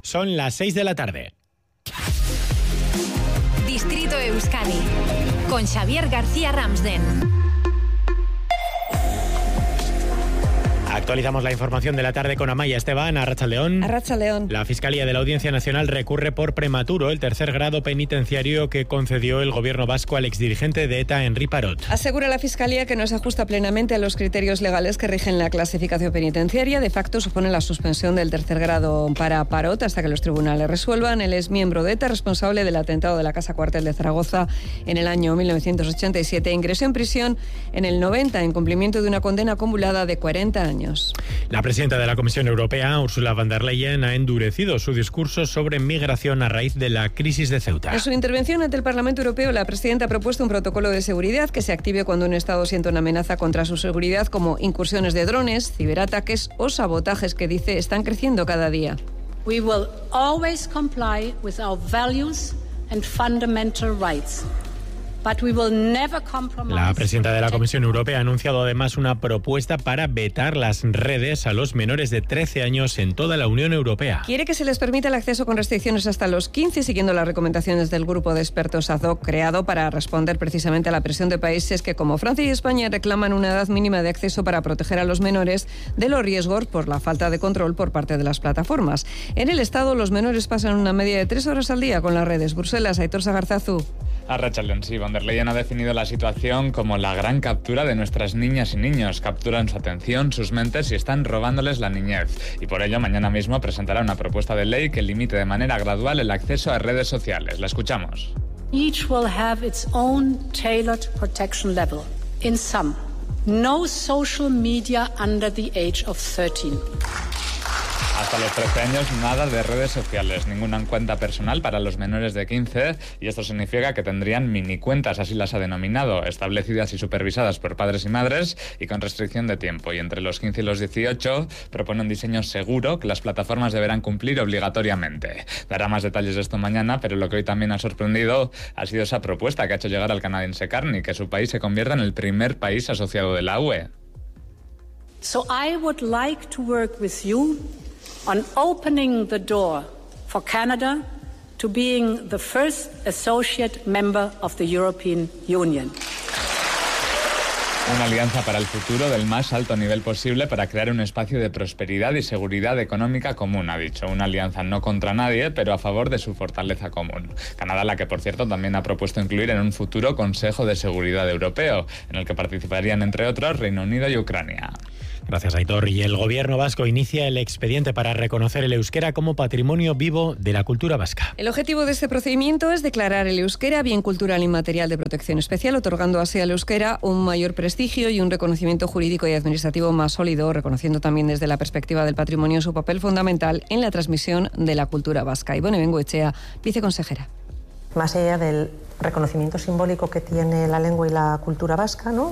Son las 6 de la tarde. Distrito Euskadi, con Xavier García Ramsden. Actualizamos la información de la tarde con Amaya Esteban. Arratsaldeón. Arratsaldeón. La Fiscalía de la Audiencia Nacional recurre por prematuro el tercer grado penitenciario que concedió el gobierno vasco al exdirigente de ETA, Henri Parot. Asegura la Fiscalía que no se ajusta plenamente a los criterios legales que rigen la clasificación penitenciaria. De facto supone la suspensión del tercer grado para Parot hasta que los tribunales resuelvan. Él es miembro de ETA, responsable del atentado de la Casa Cuartel de Zaragoza en el año 1987. Ingresó en prisión en el 90 en cumplimiento de una condena acumulada de 40 años. La presidenta de la Comisión Europea, Ursula von der Leyen, ha endurecido su discurso sobre migración a raíz de la crisis de Ceuta. En su intervención ante el Parlamento Europeo, la presidenta ha propuesto un protocolo de seguridad que se active cuando un Estado sienta una amenaza contra su seguridad, como incursiones de drones, ciberataques o sabotajes que, dice, están creciendo cada día. We will always comply with our values and fundamental rights. La presidenta de la Comisión Europea ha anunciado además una propuesta para vetar las redes a los menores de 13 años en toda la Unión Europea. Quiere que se les permita el acceso con restricciones hasta los 15, siguiendo las recomendaciones del grupo de expertos ad hoc creado para responder precisamente a la presión de países que, como Francia y España, reclaman una edad mínima de acceso para proteger a los menores de los riesgos por la falta de control por parte de las plataformas. En el Estado, los menores pasan una media de 3 horas al día con las redes. Bruselas, Aitor Sagarzazu. Arratsaldeon, sí, von der Leyen ha definido la situación como la gran captura de nuestras niñas y niños. Capturan su atención, sus mentes y están robándoles la niñez. Y por ello, mañana mismo presentará una propuesta de ley que limite de manera gradual el acceso a redes sociales. La escuchamos. Each will have its own tailored protection level. In sum, no social media under the age of 13. Hasta los 13 años, nada de redes sociales, ninguna cuenta personal para los menores de 15, y esto significa que tendrían minicuentas, así las ha denominado, establecidas y supervisadas por padres y madres y con restricción de tiempo. Y entre los 15 y los 18 propone un diseño seguro que las plataformas deberán cumplir obligatoriamente. Dará más detalles de esto mañana, pero lo que hoy también ha sorprendido ha sido esa propuesta que ha hecho llegar al canadiense Carney, que su país se convierta en el primer país asociado de la UE. So I would like to work with you on opening the door for Canada to being the first associate member of the European Union. Una alianza para el futuro del más alto nivel posible para crear un espacio de prosperidad y seguridad económica común, ha dicho. Una alianza no contra nadie, pero a favor de su fortaleza común. Canadá, la que por cierto también ha propuesto incluir en un futuro Consejo de Seguridad Europeo, en el que participarían entre otros Reino Unido y Ucrania. Gracias, Aitor. Y el gobierno vasco inicia el expediente para reconocer el euskera como patrimonio vivo de la cultura vasca. El objetivo de este procedimiento es declarar el euskera bien cultural inmaterial de protección especial, otorgando así al euskera un mayor prestigio y un reconocimiento jurídico y administrativo más sólido, reconociendo también desde la perspectiva del patrimonio su papel fundamental en la transmisión de la cultura vasca. Ivone Bengoechea, viceconsejera. Más allá del reconocimiento simbólico que tiene la lengua y la cultura vasca, ¿no?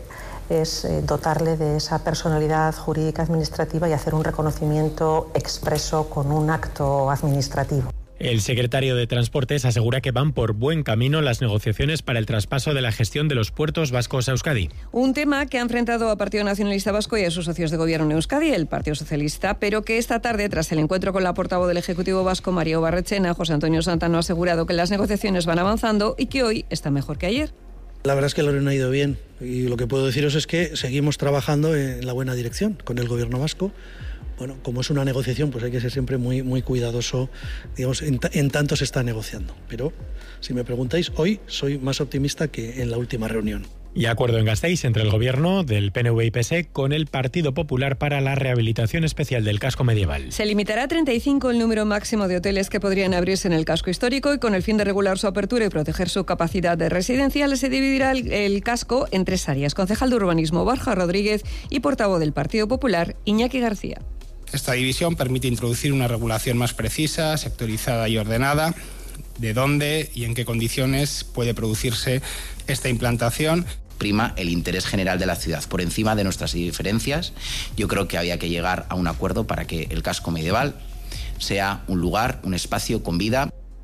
Es dotarle de esa personalidad jurídica administrativa y hacer un reconocimiento expreso con un acto administrativo. El secretario de Transportes asegura que van por buen camino las negociaciones para el traspaso de la gestión de los puertos vascos a Euskadi. Un tema que ha enfrentado a Partido Nacionalista Vasco y a sus socios de gobierno en Euskadi, el Partido Socialista, pero que esta tarde, tras el encuentro con la portavoz del Ejecutivo Vasco, María Barrechena, José Antonio Santano ha asegurado que las negociaciones van avanzando y que hoy está mejor que ayer. La verdad es que la reunión ha ido bien y lo que puedo deciros es que seguimos trabajando en la buena dirección con el gobierno vasco. Bueno, como es una negociación, pues hay que ser siempre muy cuidadoso, digamos, en tanto se está negociando. Pero si me preguntáis, hoy soy más optimista que en la última reunión. Y acuerdo en Gasteiz entre el gobierno del PNV y PSE con el Partido Popular para la rehabilitación especial del casco medieval. Se limitará a 35 el número máximo de hoteles que podrían abrirse en el casco histórico y con el fin de regular su apertura y proteger su capacidad de residencial se dividirá el casco en 3 áreas. Concejal de Urbanismo Borja Rodríguez y portavoz del Partido Popular Iñaki García. Esta división permite introducir una regulación más precisa, sectorizada y ordenada de dónde y en qué condiciones puede producirse esta implantación. Prima el interés general de la ciudad por encima de nuestras diferencias. Yo creo que había que llegar a un acuerdo para que el casco medieval sea un lugar, un espacio con vida.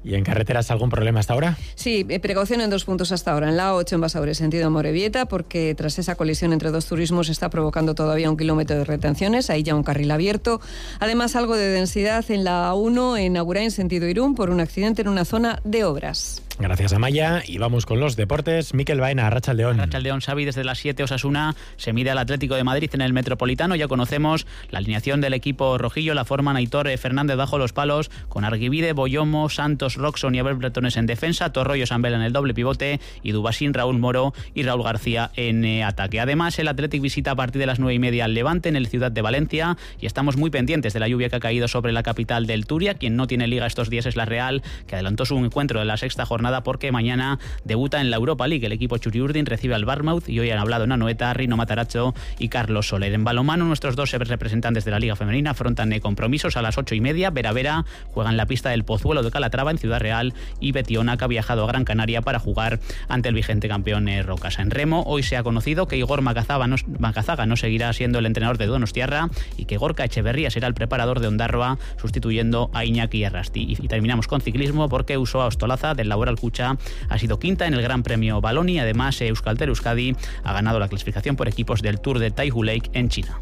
¿Y en carreteras algún problema hasta ahora? Sí, precaución en 2 puntos hasta ahora. En la A8 en Basauri, sentido Amorebieta, porque tras esa colisión entre 2 turismos está provocando todavía 1 kilómetro de retenciones, ahí ya un carril abierto. Además, algo de densidad en la A1 en Agurain, sentido Irún, por un accidente en una zona de obras. Gracias, Amaya. Y vamos con los deportes. Mikel Baena, Arratsaldeon. Arratsaldeon, Xavi, desde las 7 Osasuna se mide al Atlético de Madrid en el Metropolitano. Ya conocemos la alineación del equipo rojillo, la forman Aitor Fernández bajo los palos, con Arguibide, Boyomo, Santos, Roxon y Abel Bretones en defensa, Torroyo, Sambel en el doble pivote y Dubasín, Raúl Moro y Raúl García en ataque. Además, el Athletic visita a partir de las 9:30 al Levante en el Ciudad de Valencia y estamos muy pendientes de la lluvia que ha caído sobre la capital del Turia. Quien no tiene liga estos días es la Real, que adelantó su encuentro de la 6ª jornada porque mañana debuta en la Europa League. El equipo Churiurdin recibe al Bournemouth y hoy han hablado en Anoeta Rino Matarazzo y Carlos Soler. En balonmano, nuestros 2 representantes de la Liga Femenina afrontan compromisos a las 8:30. Vera juega en la pista del Pozuelo de Calatrava en Ciudad Real y Betionac ha viajado a Gran Canaria para jugar ante el vigente campeón Rocasa. En remo, hoy se ha conocido que Igor Macazaga no seguirá siendo el entrenador de Donostiarra y que Gorka Echeverría será el preparador de Ondarroa, sustituyendo a Iñaki Errasti. Y terminamos con ciclismo porque Usoa Ostolaza del Laboral Cucha ha sido quinta en el Gran Premio Baloni. Además, Euskaltel Euskadi ha ganado la clasificación por equipos del Tour de Taihu Lake en China.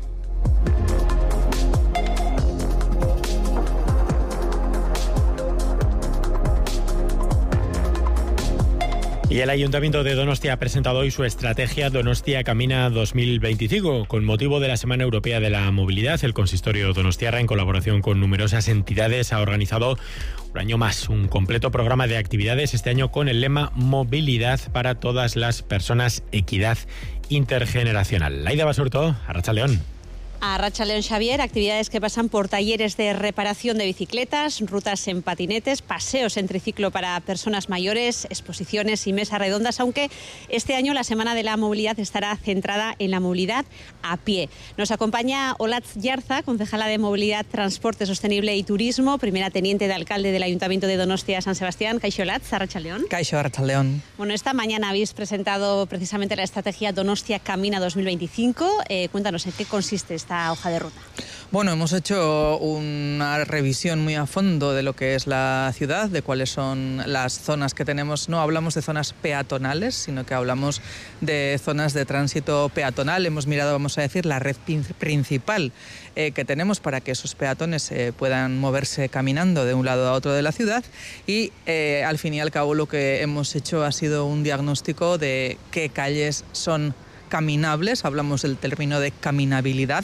Y el Ayuntamiento de Donostia ha presentado hoy su estrategia Donostia Camina 2025. Con motivo de la Semana Europea de la Movilidad, el consistorio donostiarra, en colaboración con numerosas entidades, ha organizado un año más un completo programa de actividades, este año con el lema Movilidad para todas las personas, equidad intergeneracional. Laida Basurto, Arratsaldeon. Arratsaldeon, Xavier, actividades que pasan por talleres de reparación de bicicletas, rutas en patinetes, paseos en triciclo para personas mayores, exposiciones y mesas redondas, aunque este año la Semana de la Movilidad estará centrada en la movilidad a pie. Nos acompaña Olatz Yarza, concejala de Movilidad, Transporte Sostenible y Turismo, primera teniente de alcalde del Ayuntamiento de Donostia San Sebastián. Kaixo Olatz, Arratsaldeon. Kaixo, Arratsaldeon. Bueno, esta mañana habéis presentado precisamente la estrategia Donostia Camina 2025. Cuéntanos, ¿en qué consiste esta hoja de ruta? Bueno, hemos hecho una revisión muy a fondo de lo que es la ciudad, de cuáles son las zonas que tenemos. No hablamos de zonas peatonales, sino que hablamos de zonas de tránsito peatonal. Hemos mirado, vamos a decir, la red principal que tenemos para que esos peatones puedan moverse caminando de un lado a otro de la ciudad y al fin y al cabo lo que hemos hecho ha sido un diagnóstico de qué calles son caminables. Hablamos del término de caminabilidad.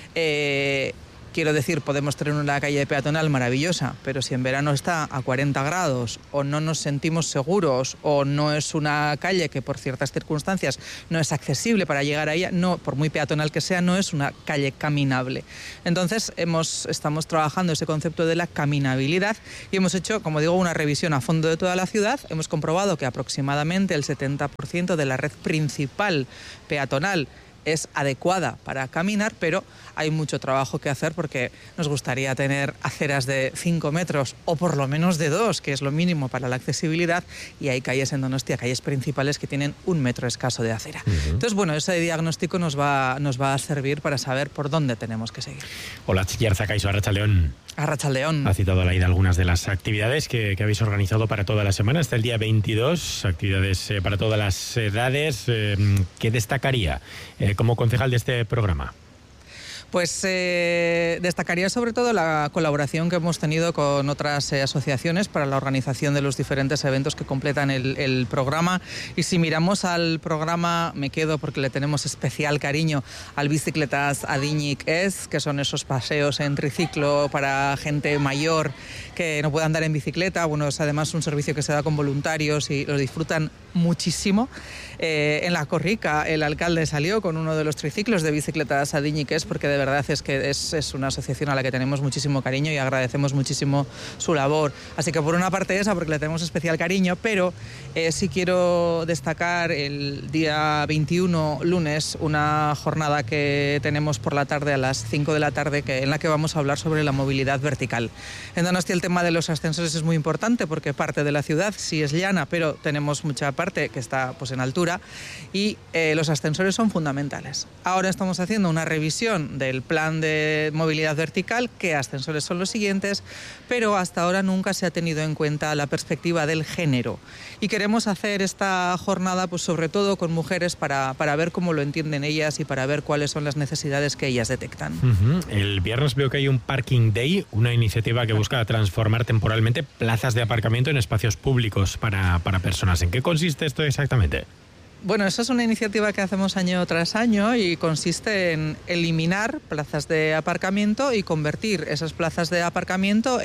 Quiero decir, podemos tener una calle peatonal maravillosa, pero si en verano está a 40 grados o no nos sentimos seguros o no es una calle que por ciertas circunstancias no es accesible para llegar a ella, no, por muy peatonal que sea, no es una calle caminable. Entonces estamos trabajando ese concepto de la caminabilidad y hemos hecho, como digo, una revisión a fondo de toda la ciudad. Hemos comprobado que aproximadamente el 70% de la red principal peatonal es adecuada para caminar, pero hay mucho trabajo que hacer porque nos gustaría tener aceras de 5 metros o por lo menos de 2, que es lo mínimo para la accesibilidad, y hay calles en Donostia, calles principales que tienen 1 metro escaso de acera. Entonces, bueno, ese diagnóstico nos va a servir para saber por dónde tenemos que seguir. Hola, Yarza, Kaixo, Arratsaldeon. Arratsaldeon. Ha citado Laida algunas de las actividades que habéis organizado para toda la semana, hasta el día 22, actividades para todas las edades. ¿Qué destacaría como concejal de este programa? Pues destacaría sobre todo la colaboración que hemos tenido con otras asociaciones para la organización de los diferentes eventos que completan el programa. Y si miramos al programa, me quedo porque le tenemos especial cariño al Bicicletas Adiñik Ez, que son esos paseos en triciclo para gente mayor que no puede andar en bicicleta. Bueno, es además un servicio que se da con voluntarios y lo disfrutan muchísimo. En la Corrica el alcalde salió con uno de los triciclos de Bicicletas Adiñik Ez, porque de verdad es que es una asociación a la que tenemos muchísimo cariño y agradecemos muchísimo su labor. Así que por una parte esa, porque le tenemos especial cariño, pero sí quiero destacar el día 21, lunes, una jornada que tenemos por la tarde a las 5 de la tarde en la que vamos a hablar sobre la movilidad vertical. En Donostia el tema de los ascensores es muy importante porque parte de la ciudad sí es llana, pero tenemos mucha parte parte que está pues en altura, y los ascensores son fundamentales. Ahora estamos haciendo una revisión del plan de movilidad vertical, qué ascensores son los siguientes, pero hasta ahora nunca se ha tenido en cuenta la perspectiva del género. Y queremos hacer esta jornada pues sobre todo con mujeres para ver cómo lo entienden ellas y para ver cuáles son las necesidades que ellas detectan. El viernes veo que hay un Parking Day, una iniciativa que busca transformar temporalmente plazas de aparcamiento en espacios públicos para personas. ¿En qué consiste esto exactamente? Bueno, esa es una iniciativa que hacemos año tras año y consiste en eliminar plazas de aparcamiento y convertir esas plazas de aparcamiento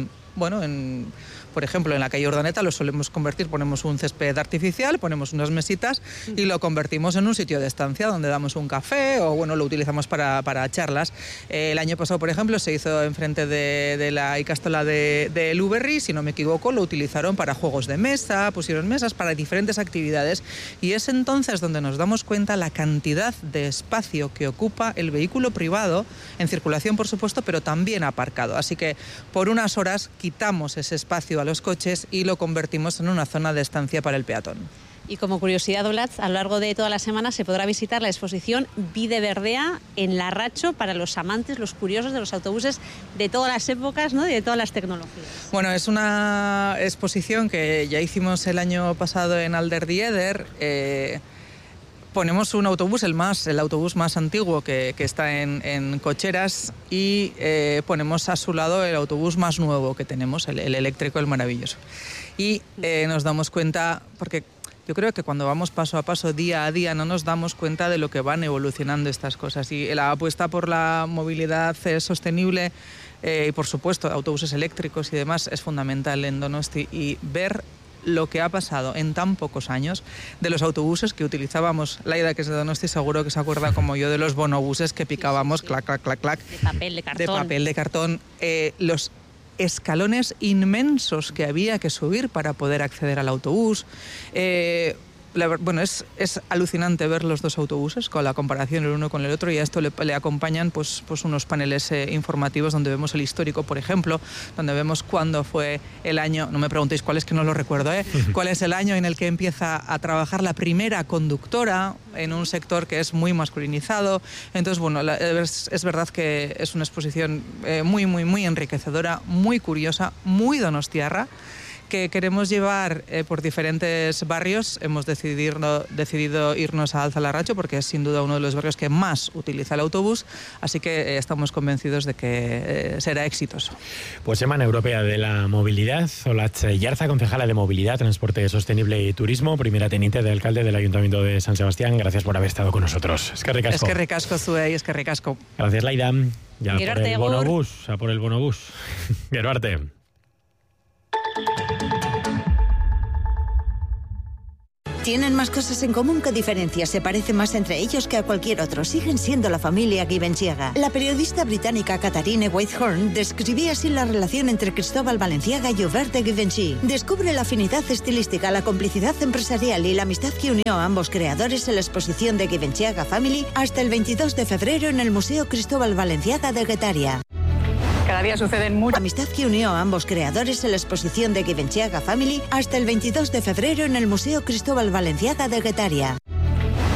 por ejemplo, en la calle Urdaneta lo solemos convertir, ponemos un césped artificial, ponemos unas mesitas y lo convertimos en un sitio de estancia donde damos un café o lo utilizamos para charlas. El año pasado, por ejemplo, se hizo enfrente de la Ikastola de Luberri, si no me equivoco, lo utilizaron para juegos de mesa, pusieron mesas para diferentes actividades, y es entonces donde nos damos cuenta la cantidad de espacio que ocupa el vehículo privado, en circulación por supuesto, pero también aparcado. Así que por unas horas quitamos ese espacio a los coches y lo convertimos en una zona de estancia para el peatón. Y como curiosidad, Olatz, a lo largo de toda la semana se podrá visitar la exposición Bide Verdea en Larracho para los amantes, los curiosos de los autobuses de todas las épocas, ¿no? Y de todas las tecnologías. Bueno, es una exposición que ya hicimos el año pasado en Alderdieder. Ponemos un autobús, el autobús más antiguo que está en cocheras, y ponemos a su lado el autobús más nuevo que tenemos, el eléctrico, el maravilloso. Y nos damos cuenta, porque yo creo que cuando vamos paso a paso, día a día, no nos damos cuenta de lo que van evolucionando estas cosas. Y la apuesta por la movilidad sostenible y, por supuesto, autobuses eléctricos y demás es fundamental en Donosti, y ver lo que ha pasado en tan pocos años de los autobuses que utilizábamos. Laida, que es de Donosti, seguro que se acuerda como yo de los bonobuses que picábamos, clac, clac, clac, clac. De papel de cartón. De papel de cartón. Los escalones inmensos que había que subir para poder acceder al autobús. Es alucinante ver los dos autobuses con la comparación el uno con el otro, y a esto le acompañan pues unos paneles informativos donde vemos el histórico, por ejemplo, donde vemos cuándo fue el año, no me preguntéis cuál es, que no lo recuerdo, cuál es el año en el que empieza a trabajar la primera conductora en un sector que es muy masculinizado. Entonces, es verdad que es una exposición muy, muy, muy enriquecedora, muy curiosa, muy donostiarra, que queremos llevar por diferentes barrios. Hemos decidido irnos a Alza Larracho porque es sin duda uno de los barrios que más utiliza el autobús, así que estamos convencidos de que será exitoso. Pues Semana Europea de la Movilidad. Olatz Yarza, concejala de Movilidad, Transporte Sostenible y Turismo, primera teniente de alcalde del Ayuntamiento de San Sebastián. Gracias por haber estado con nosotros. Eskerrik asko. Eskerrik asko zuei, eskerrik asko. Gracias, Laida. Ya por el bonobús, a por el bonobús. Gero arte. Tienen más cosas en común que diferencias, se parecen más entre ellos que a cualquier otro. Siguen siendo la familia Givenchy. La periodista británica Catherine Whitehorn describía así la relación entre Cristóbal Balenciaga y Hubert de Givenchy. Descubre la afinidad estilística, la complicidad empresarial y la amistad que unió a ambos creadores en la exposición de Givenchy Family hasta el 22 de febrero en el Museo Cristóbal Balenciaga de Guetaria. Cada día suceden muchas. Amistad que unió a ambos creadores en la exposición de Givenchy Family hasta el 22 de febrero en el Museo Cristóbal Balenciaga de Guetaria.